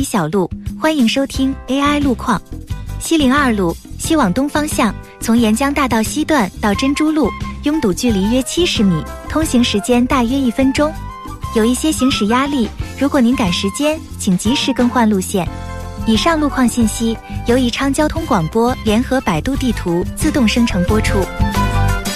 一小路，欢迎收听 AI 路况。西02路西往东方向，从沿江大道西段到珍珠路，拥堵距离约70米，通行时间大约1分钟，有一些行驶压力，如果您赶时间，请及时更换路线。以上路况信息由宜昌交通广播联合百度地图自动生成播出。